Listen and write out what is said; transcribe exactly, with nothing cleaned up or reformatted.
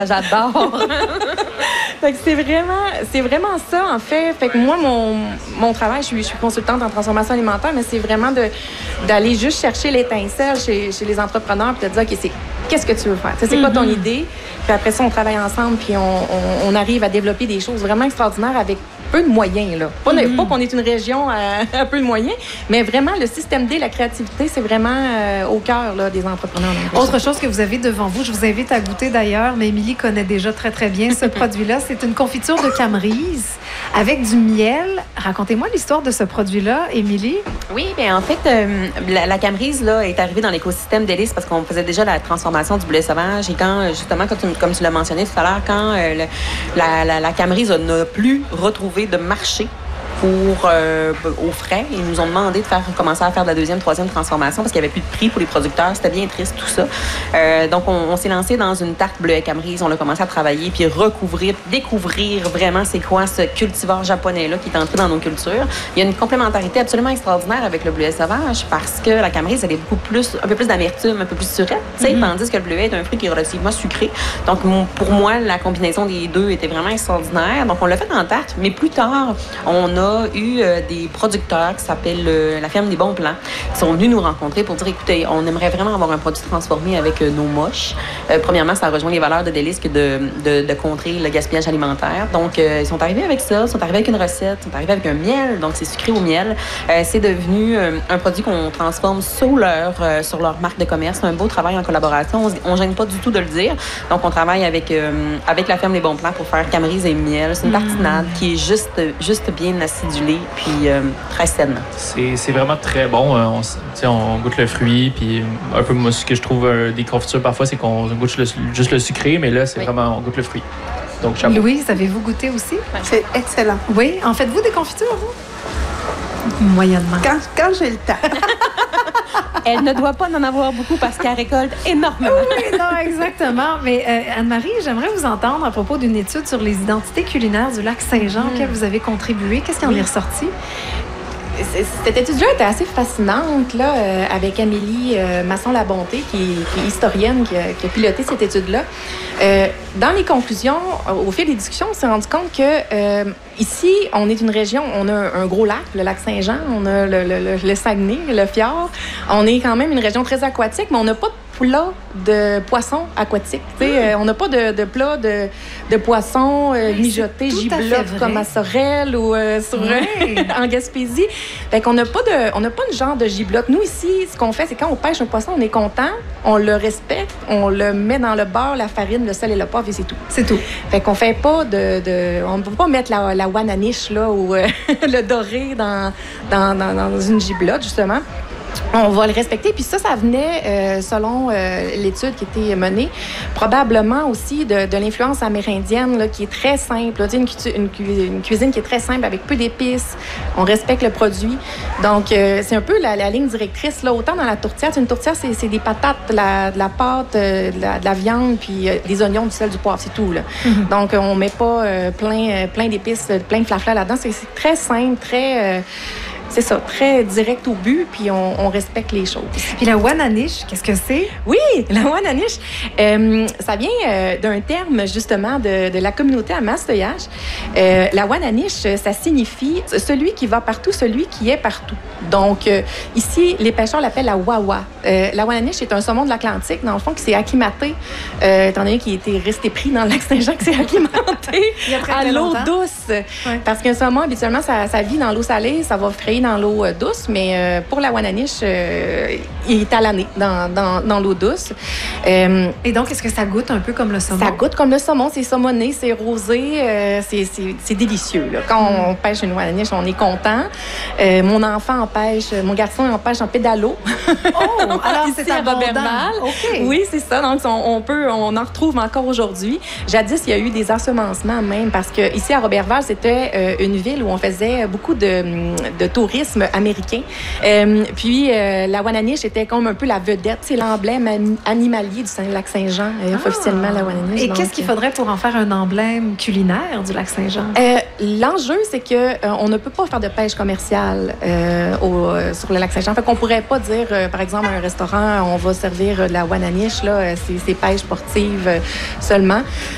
J'adore. Fait que c'est vraiment, c'est vraiment ça, en fait. Fait que moi, mon, mon travail, je suis, je suis consultante en transformation alimentaire, mais c'est vraiment de, d'aller juste chercher l'étincelle chez, chez les entrepreneurs puis de dire, OK, c'est, qu'est-ce que tu veux faire? C'est mm-hmm. quoi ton idée? Puis après ça, on travaille ensemble puis on, on, on arrive à développer des choses vraiment extraordinaires avec peu de moyens, là. Pas, mm-hmm. pas qu'on est une région à, à peu de moyens, mais vraiment, le système D, la créativité, c'est vraiment euh, au cœur là, des entrepreneurs. Autre chose que vous avez devant vous, je vous invite à goûter d'ailleurs, mais Émilie connaît déjà très, très bien ce produit-là. C'est une confiture de camerise avec du miel. Racontez-moi l'histoire de ce produit-là, Émilie. Oui, bien en fait, euh, la, la camerise là, est arrivée dans l'écosystème d'Hélice parce qu'on faisait déjà la transformation du bleuet sauvage. Et quand, justement, quand tu, comme tu l'as mentionné tout à l'heure, quand euh, le, la, la, la camerise n'a plus retrouvé de marché pour euh, aux frais. Ils nous ont demandé de faire commencer à faire de la deuxième, troisième transformation parce qu'il n'y avait plus de prix pour les producteurs. C'était bien triste, tout ça. Euh, donc, on, on s'est lancé dans une tarte bleuet camerise. On a commencé à travailler puis recouvrir, découvrir vraiment c'est quoi ce cultivar japonais-là qui est entré dans nos cultures. Il y a une complémentarité absolument extraordinaire avec le bleuet sauvage parce que la camerise, elle est beaucoup plus, un peu plus d'amertume, un peu plus surette, mm-hmm. tandis que le bleuet est un fruit qui est relativement sucré. Donc, pour moi, la combinaison des deux était vraiment extraordinaire. Donc, on l'a fait en tarte, mais plus tard, on a eu euh, des producteurs qui s'appellent euh, la ferme des bons plans qui sont venus nous rencontrer pour dire écoutez, on aimerait vraiment avoir un produit transformé avec euh, nos moches. Euh, premièrement, ça rejoint les valeurs de Délice que de, de, de contrer le gaspillage alimentaire. Donc, euh, ils sont arrivés avec ça, ils sont arrivés avec une recette, ils sont arrivés avec un miel, donc c'est sucré au miel. Euh, c'est devenu euh, un produit qu'on transforme sur leur, euh, sur leur marque de commerce. C'est un beau travail en collaboration. On ne gêne pas du tout de le dire. Donc, on travaille avec, euh, avec la ferme des bons plans pour faire camerise et miel. C'est une tartinade mmh. qui est juste, juste bien acidulée puis euh, très saine. C'est, c'est vraiment très bon. On, on goûte le fruit, puis un peu moi, ce que je trouve euh, des confitures parfois, c'est qu'on goûte le, juste le sucré, mais là, c'est oui. vraiment, on goûte le fruit. Donc, chapeau. Louise, avez-vous goûté aussi? C'est excellent. Oui, en faites-vous des confitures, vous? Moyennement. Quand, quand j'ai le temps. Elle ne doit pas en avoir beaucoup parce qu'elle récolte énormément. Oui, non, exactement. Mais euh, Anne-Marie, j'aimerais vous entendre à propos d'une étude sur les identités culinaires du lac Saint-Jean mmh. auquel vous avez contribué. Qu'est-ce qui en oui. est ressorti? Cette étude-là était assez fascinante là, euh, avec Amélie euh, Masson-Labonté, qui, qui est historienne, qui a, qui a piloté cette étude-là. Euh, dans les conclusions, au fil des discussions, on s'est rendu compte que euh, ici, on est une région, on a un gros lac, le lac Saint-Jean, on a le, le, le, le Saguenay, le fjord. On est quand même une région très aquatique, mais on n'a pas de plat de poissons aquatiques. Mmh. Euh, on n'a pas de, de plat de, de poissons euh, mijotés, giblottes comme à Sorel ou euh, sur, oui. en Gaspésie. Fait qu'on n'a pas de, on n'a pas de genre de giblotte. Nous, ici, ce qu'on fait, c'est quand on pêche un poisson, on est content, on le respecte, on le met dans le beurre, la farine, le sel et le poivre et c'est tout. C'est tout. Fait qu'on fait pas de... de on ne peut pas mettre la, la wananiche, là, ou euh, le doré dans, dans, dans, dans une giblotte, justement. On va le respecter. Puis ça, ça venait, euh, selon euh, l'étude qui était menée, probablement aussi de, de l'influence amérindienne, là, qui est très simple. Là, une, une, une cuisine qui est très simple, avec peu d'épices. On respecte le produit. Donc, euh, c'est un peu la, la ligne directrice. Là, autant dans la tourtière. Une tourtière, c'est, c'est des patates, de la, de la pâte, euh, de, la, de la viande, puis euh, des oignons, du sel, du poivre, c'est tout. Là. Mm-hmm. Donc, on met pas euh, plein, euh, plein d'épices, plein de flafla là-dedans. C'est, c'est très simple, très... Euh, C'est ça, très direct au but, puis on, on respecte les choses. Puis la wananiche, qu'est-ce que c'est? Oui, la wananiche, euh, ça vient euh, d'un terme, justement, de, de la communauté à Mastoyage. Euh, la wananiche, ça signifie celui qui va partout, celui qui est partout. Donc, euh, ici, les pêcheurs l'appellent la wawa. Euh, la wananiche est un saumon de l'Atlantique, dans le fond, qui s'est acclimaté, euh, étant donné qu'il était resté pris dans le lac Saint-Jean, qui s'est acclimaté à l'eau longtemps. douce. Ouais. Parce qu'un saumon, habituellement, ça, ça vit dans l'eau salée, ça va frayer dans l'eau euh, douce, mais euh, pour la wananiche, euh, il est à l'année dans, dans, dans l'eau douce. Euh, Et donc, est-ce que ça goûte un peu comme le saumon? Ça goûte comme le saumon, c'est saumonné, c'est rosé, euh, c'est, c'est, c'est délicieux. Là. Quand mm. on pêche une wananiche, on est content. Euh, mon enfant en pêche, mon garçon en pêche en pédalo. Oh, alors c'est à Roberval. Okay. Oui, c'est ça. Donc, on, on peut, on en retrouve encore aujourd'hui. Jadis, il y a eu des ensemencements même, parce que ici à Roberval, c'était euh, une ville où on faisait beaucoup de, de tourisme américain. Euh, puis, euh, la wananiche était comme un peu la vedette. C'est l'emblème animalier du lac Saint-Jean, euh, ah. officiellement, la wananiche. Et donc, qu'est-ce qu'il faudrait pour en faire un emblème culinaire du lac Saint-Jean? Euh, l'enjeu, c'est qu'on euh, ne peut pas faire de pêche commerciale euh, au, euh, sur le lac Saint-Jean. Fait qu'on pourrait pas dire, euh, par exemple, à un restaurant, on va servir de la wananiche, là, c'est, c'est pêche sportive euh, seulement.